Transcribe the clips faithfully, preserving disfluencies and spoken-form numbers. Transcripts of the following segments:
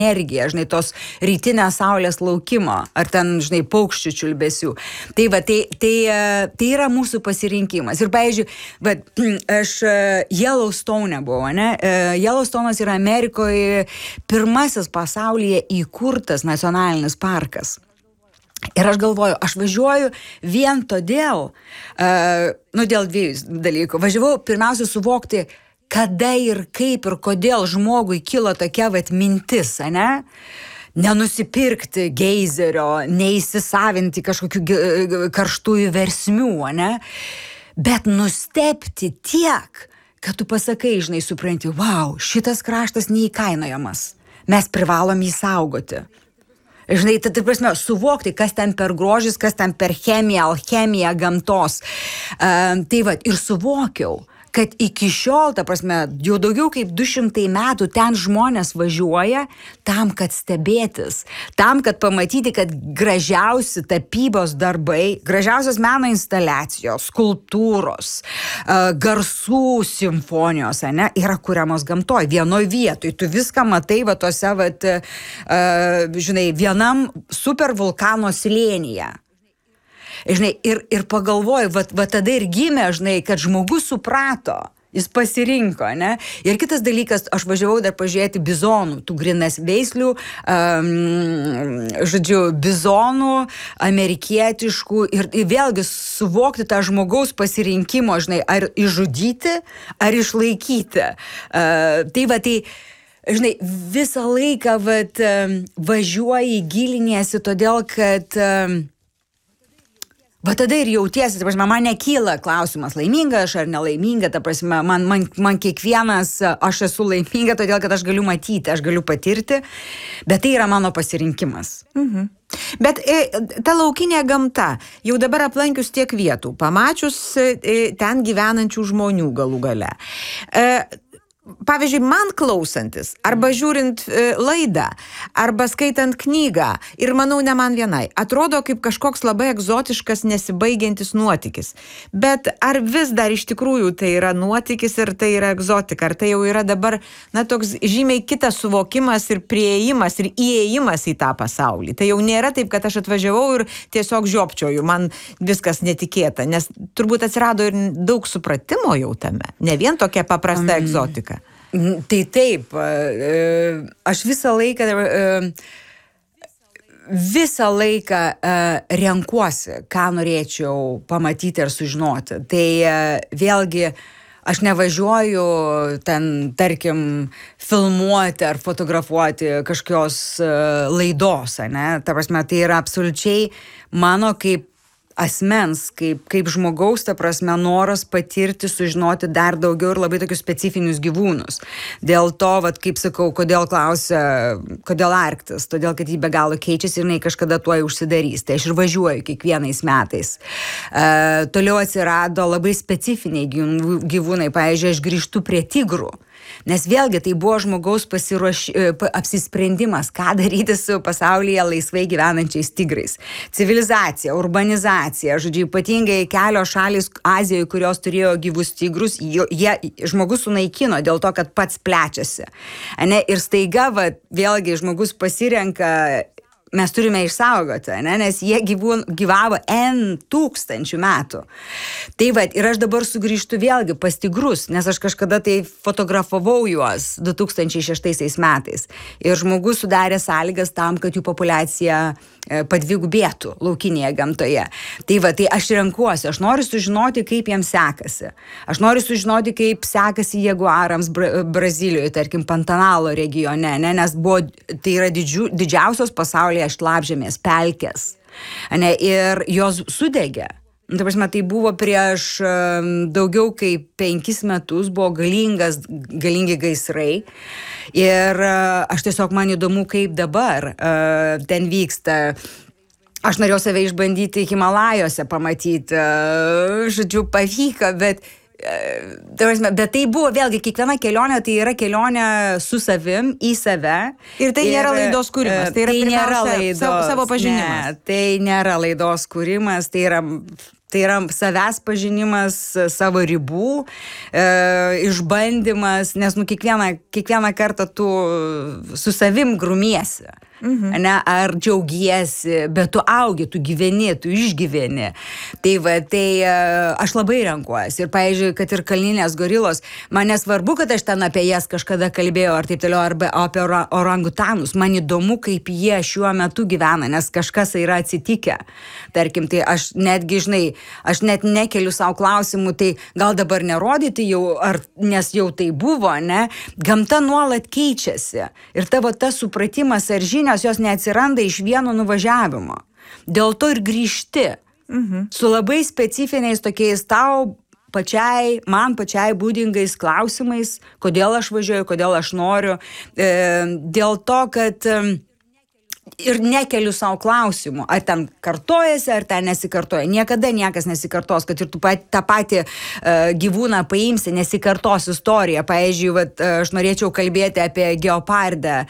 energiją, žinai, tos rytinės saulės laukimo, ar ten, žinai, paukščių čiulbesių. Tai va, tai, tai, tai yra mūsų pasirinkimas. Ir, pavyzdžiui, va, aš Yellowstone buvau, ne? Yellowstone'as yra Amerikoje pirmasis pasaulyje įkurtas nacionalinis parkas. Ir aš galvoju, aš važiuoju vien todėl, uh, nu, dėl dviejų dalykų. Važiavau pirmiausia suvokti, kada ir kaip ir kodėl žmogui kilo tokia vat mintis, ane? Nenusipirkti geizerio, neįsisavinti kažkokių karštųjų versmių, ane? Bet nustebti tiek, kad tu pasakai, žinai, supranti, wow, šitas kraštas neįkainojamas. Mes privalom jį saugoti. Žinai, tai, tai prasme, suvokti, kas ten per grožis, kas ten per chemiją, alchemiją, gamtos. Uh, tai va, ir suvokiau, kad iki šiol, ta prasme, jau daugiau kaip du šimtai metų ten žmonės važiuoja tam, kad stebėtis, tam, kad pamatyti, kad gražiausi tapybos darbai, gražiausios meno instaliacijos, skulptūros, garsų simfonijos, ane, yra kuriamos gamtoj, vienoj vietoj. Tu viską matai, va, tose, va, žinai, vienam supervulkano slėnyje. Žinai, ir, ir pagalvoju, va, va tada ir gimė, žinai, kad žmogus suprato, jis pasirinko, ne? Ir kitas dalykas, aš važiavau dar pažiūrėti bizonų, tų grinas veislių, um, žodžiu, bizonų, amerikietiškų, ir, ir vėlgi suvokti tą žmogaus pasirinkimo, žinai, ar išžudyti, ar išlaikyti. Uh, tai va, tai, žinai, visą laiką, vat, važiuoji, giliniesi, todėl, kad um, va tada ir jautiesi, ta prasme, man nekyla klausimas, laiminga aš ar nelaiminga, ta prasme, man, man, man kiekvienas, aš esu laiminga, todėl, kad aš galiu matyti, aš galiu patirti, bet tai yra mano pasirinkimas. Mhm. Bet e, ta laukinė gamta, jau dabar aplankius tiek vietų, pamačius e, ten gyvenančių žmonių galų gale. E, Pavyzdžiui, man klausantis, arba žiūrint e, laidą, arba skaitant knygą, ir manau, ne man vienai, atrodo kaip kažkoks labai egzotiškas, nesibaigiantis nuotykis. Bet ar vis dar iš tikrųjų tai yra nuotykis ir tai yra egzotika? Ar tai jau yra dabar, na, toks žymiai kitas suvokimas ir priėjimas ir įėjimas į tą pasaulį? Tai jau nėra taip, kad aš atvažiavau ir tiesiog žiopčioju, man viskas netikėta, nes turbūt atsirado ir daug supratimo jau tame, ne vien tokia paprasta mm. egzotika. Tai taip, aš visą laiką, visą laiką renkuosi, ką norėčiau pamatyti ir sužinoti. Tai vėlgi, aš nevažiuoju ten, tarkim, filmuoti ar fotografuoti kažkokios laidos, ne? Ta prasme, tai yra absoliučiai mano kaip asmens, kaip, kaip žmogaus, ta prasme, noras patirti, sužinoti dar daugiau ir labai tokius specifinius gyvūnus. Dėl to, vat, kaip sakau, kodėl klausia, kodėl Arktis, todėl, kad jį be galo keičiasi ir jinai kažkada tuoj užsidarys. Tai aš ir važiuoju kiekvienais metais. Uh, toliau atsirado labai specifiniai gyvūnai, pavyzdžiui, aš grįžtu prie tigrų. Nes vėlgi tai buvo žmogaus pasiruoš, apsisprendimas, ką daryti su pasaulyje laisvai gyvenančiais tigrais. Civilizacija, urbanizacija, žodžiu, ypatingai kelios šalys Azijoje, kurios turėjo gyvus tigrus, jie, žmogus sunaikino dėl to, kad pats plečiasi. Ane? Ir staiga, va, vėlgi, žmogus pasirenka, mes turime išsaugoti, ne? Nes jie gyvūn, gyvavo N tūkstančių metų. Tai va, ir aš dabar sugrįžtu vėlgi pas tigrus, nes aš kažkada tai fotografavau juos du tūkstančiai šeštaisiais metais. Ir žmogus sudarė sąlygas tam, kad jų populiacija padvigubėtų laukinėje gamtoje. Tai va, tai aš renkuosi, aš noriu sužinoti, kaip jiems sekasi. Aš noriu sužinoti, kaip sekasi jaguarams Bra- Brazilijoje, tarkim, Pantanalo regione, ne? Nes buvo, tai yra didžiu, didžiausios pasaulyje šlapžemės, pelkės, ne, ir jos sudegė. Ta prasme, tai buvo prieš um, daugiau kaip penkis metus, buvo galingas, galingi gaisrai. Ir uh, aš tiesiog man įdomu, kaip dabar uh, ten vyksta. Aš norėjau save išbandyti Himalajose, pamatyti, uh, žodžiu, pavyko, bet bet tai buvo vėlgi kiekviena kelionė, tai yra kelionė su savim, į save. Ir tai ir, nėra laidos kūrimas, tai yra tai nėra laidos, savo, savo pažinimas. Ne, tai nėra laidos kūrimas, tai yra Tai yra savęs pažinimas, savo ribų, e, išbandymas, nes nu, kiekvieną, kiekvieną kartą tu su savim grumiesi. Mhm. Ne, ar džiaugiesi, bet tu augi, tu gyveni, tu išgyveni. Tai va, tai aš labai renkuosi. Ir, pavyzdžiui, kad ir kalninės gorilos, man nesvarbu, kad aš ten apie jas kažkada kalbėjau, ar taip toliau, arba apie orangutanus. Man įdomu, kaip jie šiuo metu gyvena, nes kažkas yra atsitikę. Tarkim, tai aš netgi, žinai, aš net nekeliu savo klausimų, tai gal dabar nerodyti jau, ar, nes jau tai buvo, ne? Gamta nuolat keičiasi. Ir tavo tas supratimas ar žinios, jos neatsiranda iš vieno nuvažiavimo. Dėl to ir grįžti. Mhm. Su labai specifiniais tokiais tau pačiai, man pačiai būdingais klausimais, kodėl aš važiuoju, kodėl aš noriu. E, dėl to, kad... E, ir nekeliu savo klausimų, ar ten kartojasi, ar ten nesikartoja. Niekada niekas nesikartos, kad ir tu pat, tą patį uh, gyvūną paimsi, nesikartos istorija. Pavyzdžiui, vat, aš norėčiau kalbėti apie geopardą,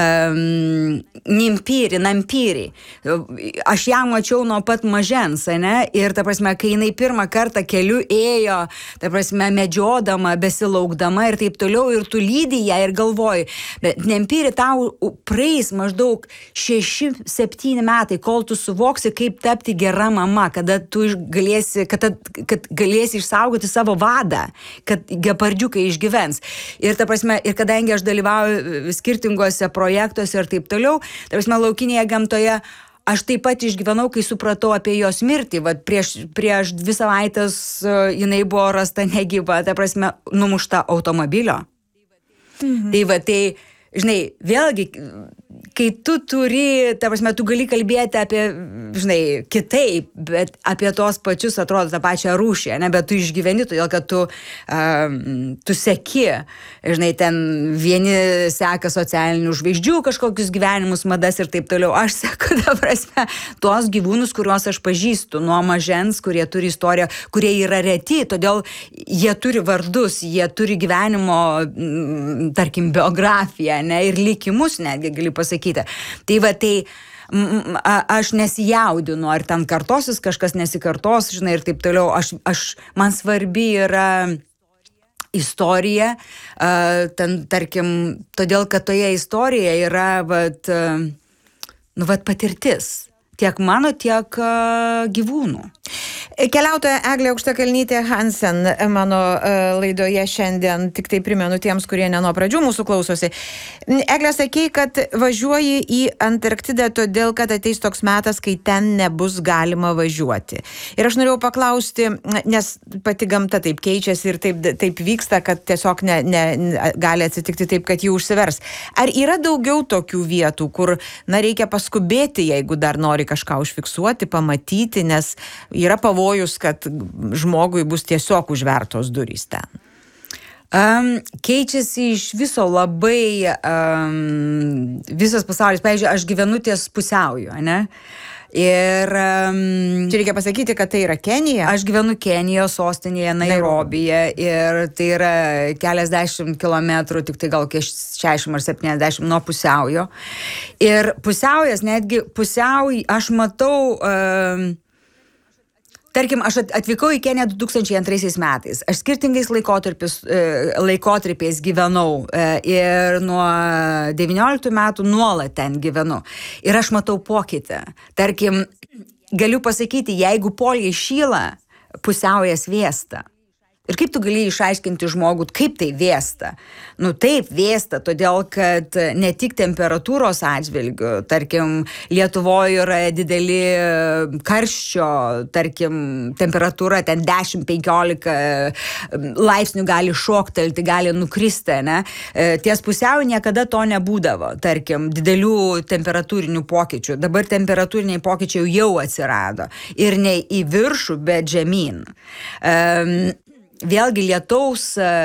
um, nimpyrį, nampyrį. Aš ją mačiau nuo pat mažens, ne? Ir, ta prasme, kai jinai pirmą kartą keliu ėjo, ta prasme, medžiodama, besilaukdama ir taip toliau, ir tu lydi ją ir galvoji, bet nampyrį tau praeis maždaug šeši, septyni metai, kol tu suvoksi, kaip tapti gera mama, kada tu galėsi, kad, kad galėsi išsaugoti savo vadą, kad gepardžiukai išgyvens. Ir, ta prasme, ir kadangi aš dalyvauju skirtingose projektuose ir taip toliau, ta prasme, laukinėje gamtoje, aš taip pat išgyvenau, kai supratau apie jos mirtį. Vat prieš, prieš dvi savaitės jinai buvo rasta negyva, ta prasme, numušta automobilio. Mhm. Tai va, tai, žinai, vėlgi, kai tu turi, ta prasme, tu gali kalbėti apie, žinai, kitaip, bet apie tos pačius, atrodo, tą pačią rūšį, ne, bet tu išgyveni, todėl, kad tu, um, tu seki, žinai, ten vieni seka socialinių žvaigždžių kažkokius gyvenimus, madas ir taip toliau. Aš seku, ta prasme, tuos gyvūnus, kuriuos aš pažįstu nuo mažens, kurie turi istoriją, kurie yra reti, todėl jie turi vardus, jie turi gyvenimo, tarkim, biografiją, ne, ir likimus netgi gali pasakyti. Tai va, tai aš nesijaudinu, ar ten kartosis, kažkas nesikartos, žinai, ir taip toliau. Aš, aš, man svarbi yra istorija, ten, tarkim, todėl, kad toje istorijoje yra, vat, nu, vat, patirtis. Tiek mano, tiek gyvūnų. Keliautoja Eglė Aukštakalnytė Hansen mano laidoje šiandien, tik tai primenu tiems, kurie ne nuo pradžių mūsų klausosi. Eglė, sakei, kad važiuoji į Antarktidą todėl, kad ateis toks metas, kai ten nebus galima važiuoti. Ir aš norėjau paklausti, nes pati gamta taip keičiasi ir taip, taip vyksta, kad tiesiog ne, ne, gali atsitikti taip, kad jį užsivers. Ar yra daugiau tokių vietų, kur, na, reikia paskubėti, jeigu dar nori kažką užfiksuoti, pamatyti, nes yra pavojus, kad žmogui bus tiesiog užvertos durys ten? Um, keičiasi iš viso labai um, visas pasaulis. Pavyzdžiui, aš gyvenu ties pusiauju, ne? Ir um, čia reikia pasakyti, kad tai yra Kenija. Aš gyvenu Kenijos sostinėje Nairobije ir tai yra keliasdešimt kilometrų, tik tai gal šešiasdešimt ar septyniasdešimt nuo pusiaujo. Ir pusiaujas, netgi pusiauj, aš matau... Um, Tarkim, aš atvykau į Keniją du tūkstančiai antraisiais metais. Aš skirtingais laikotarpiais gyvenau ir nuo devynioliktų metų nuolat ten gyvenu. Ir aš matau pokytį. Tarkim, galiu pasakyti, jeigu poliai šyla, pusiaujas vėsta. Ir kaip tu gali išaiškinti žmogų, kaip tai vėsta? Nu taip vėsta, todėl kad ne tik temperatūros atžvilgių, tarkim, Lietuvoje yra dideli karščio, tarkim, temperatūra ten dešimt penkiolika laipsnių gali šoktelti, gali nukristi, ne? Ties pusiau niekada to nebūdavo, tarkim, didelių temperatūrinių pokyčių. Dabar temperatūriniai pokyčiai jau atsirado. Ir ne į viršų, bet žemyn. Um, Vėlgi lietaus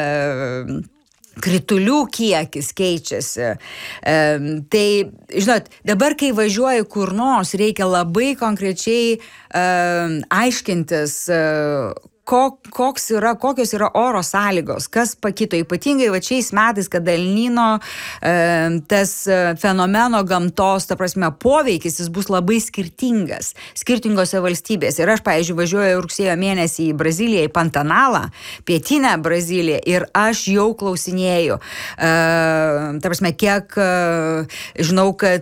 kritulių kiekis keičiasi. Tai, žinot, dabar, kai važiuoju kur nors, reikia labai konkrečiai aiškintis, ko, koks yra, kokios yra oro sąlygos, kas pakito, ypatingai va šiais metais, kad El Niño e, tas fenomeno gamtos, ta prasme, poveikis, jis bus labai skirtingas, skirtingose valstybėse. Ir aš, pavyzdžiui, važiuoju rugsėjo mėnesį į Braziliją, į Pantanalą, pietinę Braziliją, ir aš jau klausinėju, e, ta prasme, kiek e, žinau, kad